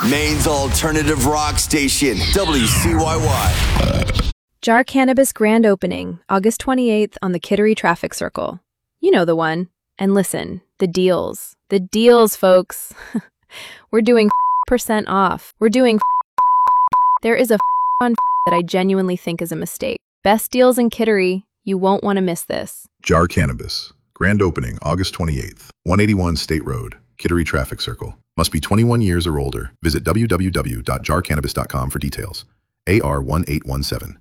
Maine's alternative rock station, WCYY. Jar Cannabis grand opening, August 28th on the Kittery Traffic Circle. You know the one. And listen, the deals. The deals, folks. We're doing % off. We're doing There is a on that I genuinely think is a mistake. Best deals in Kittery. You won't want to miss this. Jar Cannabis. Grand opening, August 28th. 181 State Road, Kittery Traffic Circle. Must be 21 years or older. Visit www.jarcannabis.com for details. AR 1817.